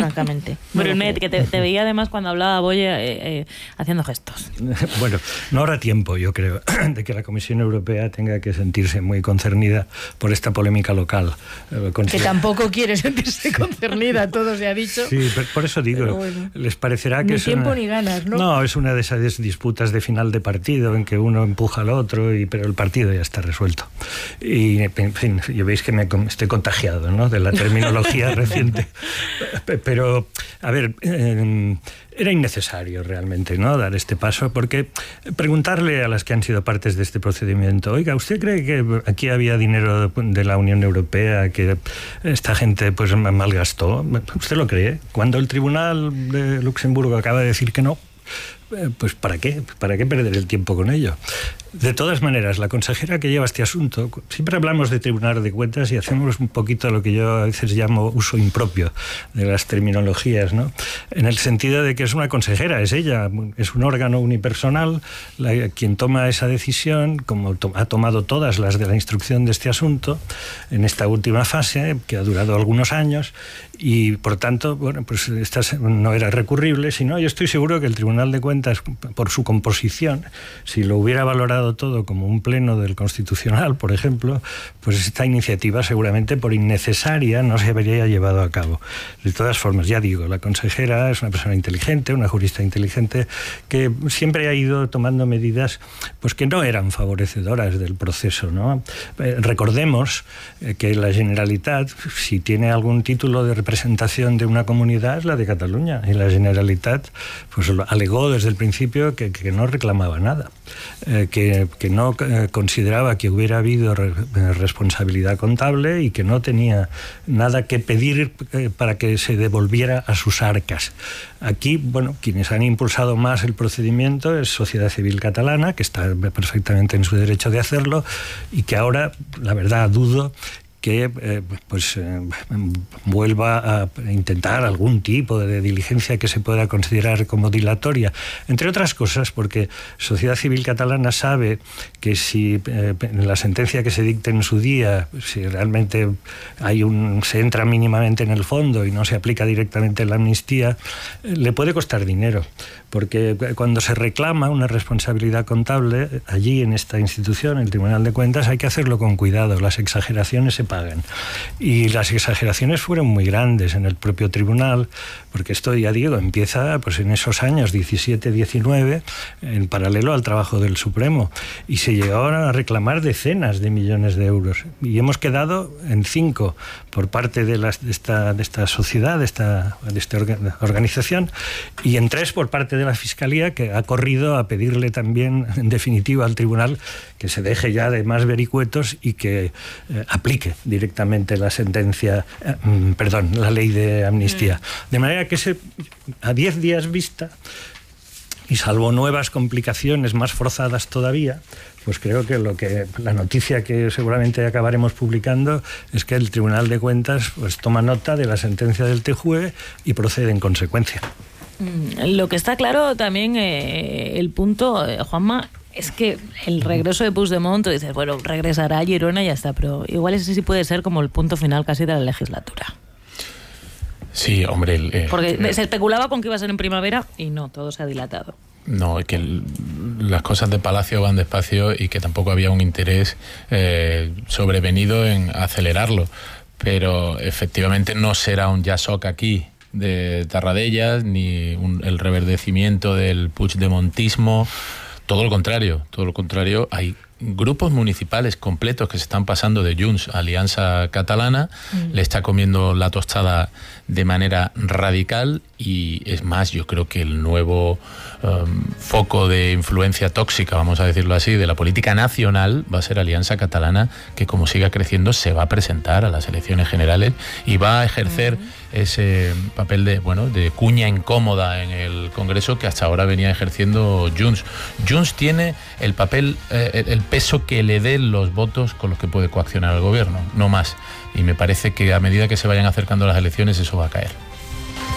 francamente. Brunet, que te veía además cuando hablaba Boye haciendo gestos. Bueno, no habrá tiempo, yo creo, de que la Comisión Europea tenga que sentirse muy concernida por esta polémica local. Que tampoco quiere sentirse concernida, todo se ha dicho. Sí, por eso digo, bueno, les parecerá que ni tiempo ni ganas, ¿no? No, es una de esas disputas de final de partido en que uno empuja al otro, pero el partido ya está resuelto. Y, en fin, ya veis que estoy contagiado, ¿no?, de la terminología reciente. Pero, a ver, era innecesario realmente, ¿no?, dar este paso, porque preguntarle a las que han sido partes de este procedimiento: oiga, ¿usted cree que aquí había dinero de la Unión Europea que esta gente pues malgastó? ¿Usted lo cree? Cuando el Tribunal de Luxemburgo acaba de decir que no, pues ¿para qué? ¿Para qué perder el tiempo con ello? De todas maneras, la consejera que lleva este asunto, siempre hablamos de Tribunal de Cuentas y hacemos un poquito lo que yo a veces llamo uso impropio de las terminologías, ¿no? En el sentido de que es una consejera, es ella, es un órgano unipersonal quien toma esa decisión, como ha tomado todas las de la instrucción de este asunto, en esta última fase, que ha durado algunos años, y por tanto, bueno, pues esta no era recurrible, sino yo estoy seguro que el Tribunal de Cuentas, por su composición, si lo hubiera valorado todo como un pleno del Constitucional, por ejemplo, pues esta iniciativa seguramente por innecesaria no se habría llevado a cabo. De todas formas, ya digo, la consejera es una persona inteligente, una jurista inteligente, que siempre ha ido tomando medidas pues que no eran favorecedoras del proceso, ¿no? Recordemos que la Generalitat, si tiene algún título de representación de una comunidad, es la de Cataluña, y la Generalitat pues alegó desde el principio que no reclamaba nada, que no consideraba que hubiera habido responsabilidad contable y que no tenía nada que pedir para que se devolviera a sus arcas. Aquí, bueno, quienes han impulsado más el procedimiento es Sociedad Civil Catalana, que está perfectamente en su derecho de hacerlo, y que ahora, la verdad, dudo que vuelva a intentar algún tipo de diligencia que se pueda considerar como dilatoria. Entre otras cosas, porque Sociedad Civil Catalana sabe que si en la sentencia que se dicte en su día, si realmente se entra mínimamente en el fondo y no se aplica directamente la amnistía, le puede costar dinero. Porque cuando se reclama una responsabilidad contable, allí en esta institución, el Tribunal de Cuentas, hay que hacerlo con cuidado. Las exageraciones se pagan. Y las exageraciones fueron muy grandes en el propio tribunal, porque esto, ya digo, empieza pues en esos años 17-19, en paralelo al trabajo del Supremo, y se llegaron a reclamar decenas de millones de euros. Y hemos quedado en 5 por parte de esta sociedad, de esta organización, y en 3 por parte de la Fiscalía, que ha corrido a pedirle también, en definitiva, al tribunal que se deje ya de más vericuetos y que aplique directamente la sentencia, la ley de amnistía. De manera que a 10 días vista, y salvo nuevas complicaciones más forzadas todavía, pues creo que la noticia que seguramente acabaremos publicando es que el Tribunal de Cuentas pues toma nota de la sentencia del TJUE y procede en consecuencia. Lo que está claro también, el punto, Juanma, es que el regreso de Puigdemont, tú dices, bueno, regresará a Girona y ya está, pero igual ese sí puede ser como el punto final casi de la legislatura. Sí, hombre... porque se especulaba con que iba a ser en primavera y no, todo se ha dilatado. No, que las cosas de Palacio van despacio y que tampoco había un interés sobrevenido en acelerarlo, pero efectivamente no será un Yasok aquí de Tarradellas, ni el reverdecimiento del puigdemontismo, todo lo contrario, hay grupos municipales completos que se están pasando de Junts a Alianza Catalana, le está comiendo la tostada de manera radical, y es más, yo creo que el nuevo foco de influencia tóxica, vamos a decirlo así, de la política nacional va a ser Alianza Catalana, que como siga creciendo se va a presentar a las elecciones generales y va a ejercer ese papel de cuña incómoda en el Congreso que hasta ahora venía ejerciendo Junts. Junts tiene el papel, el peso que le den los votos con los que puede coaccionar al gobierno, no más. Y me parece que a medida que se vayan acercando las elecciones eso va a caer.